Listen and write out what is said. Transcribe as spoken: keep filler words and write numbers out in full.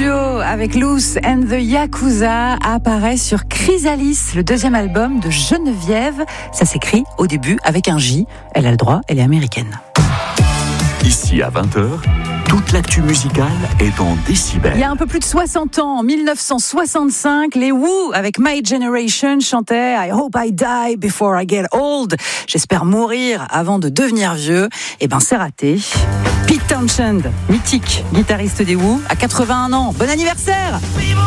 duo avec Loose and the Yakuza apparaît sur Chrysalis, le deuxième album de Geneviève. Ça s'écrit au début avec un J. Elle a le droit, elle est américaine. Ici à vingt heures, toute l'actu musicale est en décibels. Il y a un peu plus de soixante ans, en dix-neuf cent soixante-cinq, les Who, avec My Generation, chantaient I hope I die before I get old. J'espère mourir avant de devenir vieux. Eh ben, c'est raté. Pete Townshend, mythique guitariste des Who, à quatre-vingt-un ans. Bon anniversaire!